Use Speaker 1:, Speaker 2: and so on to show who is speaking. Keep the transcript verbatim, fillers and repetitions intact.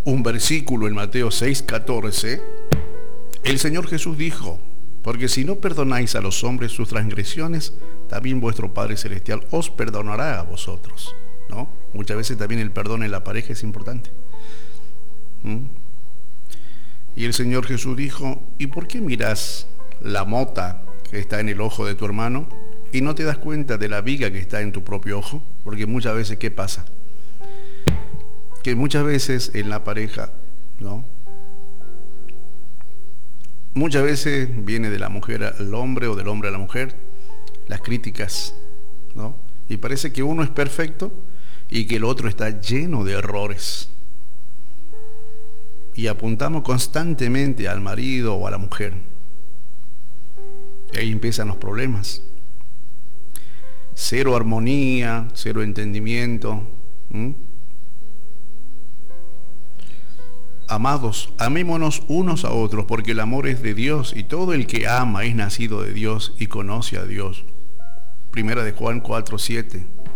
Speaker 1: un versículo en Mateo seis catorce, el Señor Jesús dijo: porque si no perdonáis a los hombres sus transgresiones, también vuestro Padre Celestial os perdonará a vosotros, ¿no? Muchas veces también el perdón en la pareja es importante. ¿Mm? Y el Señor Jesús dijo: ¿y por qué mirás la mota que está en el ojo de tu hermano y no te das cuenta de la viga que está en tu propio ojo? Porque muchas veces, ¿qué pasa? Que muchas veces en la pareja, ¿no? Muchas veces viene de la mujer al hombre o del hombre a la mujer las críticas, ¿no? Y parece que uno es perfecto y que el otro está lleno de errores. Y apuntamos constantemente al marido o a la mujer. Y ahí empiezan los problemas. Cero armonía, cero entendimiento. ¿Mm? Amados, amémonos unos a otros, porque el amor es de Dios, y todo el que ama es nacido de Dios y conoce a Dios. Primera de Juan cuatro siete.